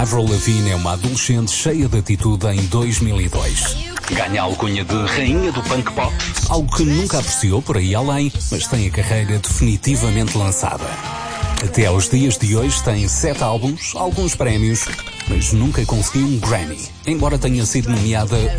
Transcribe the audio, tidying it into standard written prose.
Avril Lavigne é uma adolescente cheia de atitude em 2002. Ganha a alcunha de rainha do punk pop, algo que nunca apreciou por aí além, mas tem a carreira definitivamente lançada. Até aos dias de hoje tem 7 álbuns, alguns prémios, mas nunca conseguiu um Grammy, embora tenha sido nomeada